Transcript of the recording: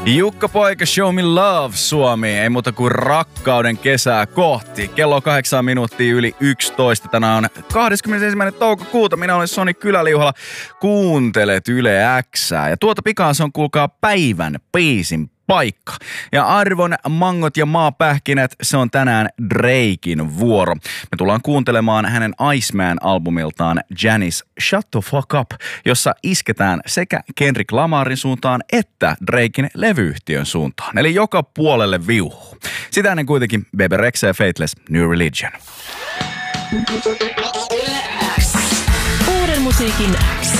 Jukka Poika, Show Me Love, Suomi. Ei muuta kuin rakkauden kesää kohti. Kello 8 minuuttia yli 11. Tänään on 21. toukokuuta. Minä olen Soni Kyläliuhala. Kuuntelet Yle X:ää. Ja tuota pikaa se on, kuulkaa, päivän biisin paikka. Ja arvon mangot ja maapähkinät, se on tänään Draken vuoro. Me tullaan kuuntelemaan hänen Iceman-albumiltaan Janice Shut the Fuck Up, jossa isketään sekä Kendrick Lamarin suuntaan että Draken levyyhtiön suuntaan. Eli joka puolelle viuhuu. Sitä ennen kuitenkin Bebe Rexha ja Faithless, New Religion. Uuden musiikin X.